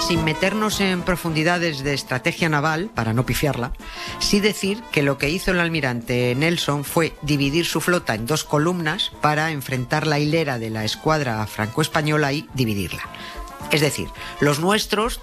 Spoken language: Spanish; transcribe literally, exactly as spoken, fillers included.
Sin meternos en profundidades de estrategia naval, para no pifiarla, sí decir que lo que hizo el almirante Nelson fue dividir su flota en dos columnas para enfrentar la hilera de la escuadra franco-española y dividirla. Es decir, los nuestros